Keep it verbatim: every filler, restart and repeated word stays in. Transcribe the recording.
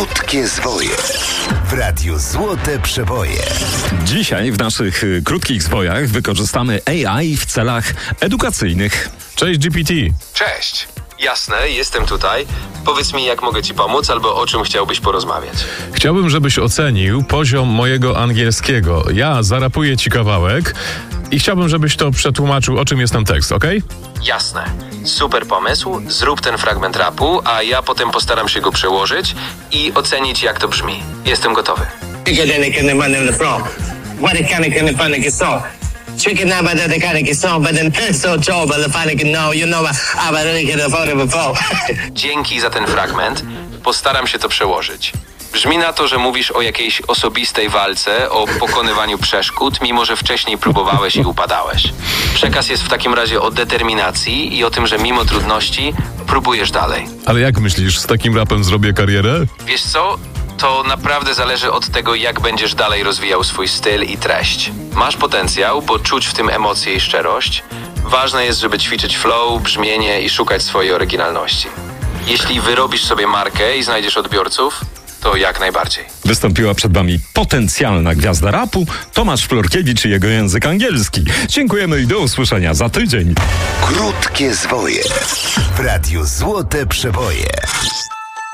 Krótkie zwoje w Radiu Złote Przeboje. Dzisiaj w naszych y, krótkich zwojach wykorzystamy A I w celach edukacyjnych. Cześć G P T. Cześć. Jasne, jestem tutaj. Powiedz mi, jak mogę ci pomóc, albo o czym chciałbyś porozmawiać. Chciałbym, żebyś ocenił poziom mojego angielskiego. Ja zarapuję ci kawałek i chciałbym, żebyś to przetłumaczył, o czym jest ten tekst, okej? Jasne. Super pomysł. Zrób ten fragment rapu, a ja potem postaram się go przełożyć i ocenić, jak to brzmi. Jestem gotowy. Chicken number that they kind of get some, but then it's so tall, but if I can know, you know, I've already get a photo before. Dzięki za ten fragment. Postaram się to przełożyć. Brzmi na to, że mówisz o jakiejś osobistej walce, o pokonywaniu przeszkód, mimo że wcześniej próbowałeś i upadałeś. Przekaz jest w takim razie o determinacji i o tym, że mimo trudności próbujesz dalej. Ale jak myślisz, z takim rapem zrobię karierę? Wiesz co? To naprawdę zależy od tego, jak będziesz dalej rozwijał swój styl i treść. Masz potencjał, bo czuć w tym emocje i szczerość. Ważne jest, żeby ćwiczyć flow, brzmienie i szukać swojej oryginalności. Jeśli wyrobisz sobie markę i znajdziesz odbiorców, to jak najbardziej. Wystąpiła przed wami potencjalna gwiazda rapu Tomasz Florkiewicz i jego język angielski. Dziękujemy i do usłyszenia za tydzień. Krótkie zwoje w Radiu Złote Przeboje.